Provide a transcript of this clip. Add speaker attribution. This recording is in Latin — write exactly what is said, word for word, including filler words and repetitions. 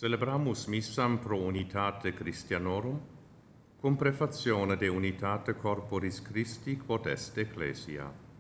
Speaker 1: Celebramus missam pro unitate Christianorum, cum prefazione de unitate corporis Christi quod est Ecclesia.